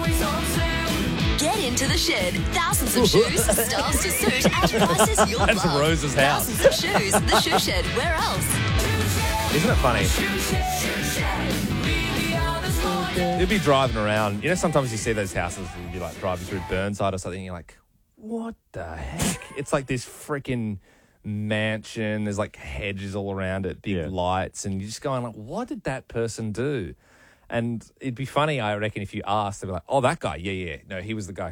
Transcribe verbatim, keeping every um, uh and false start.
Get into the shed. Thousands of shoes, styles to suit, and prices you'll That's love. Rose's house. Thousands of shoes. The Shoe Shed. Where else? Isn't it funny? You'd be driving around. You know, sometimes you see those houses and you'd be like driving through Burnside or something. And you're like, what the heck? It's like this freaking mansion. There's like hedges all around it, big Yeah. lights. And you're just going like, what did that person do? And it'd be funny, I reckon, if you asked, they'd be like, oh, that guy. Yeah, yeah. No, he was the guy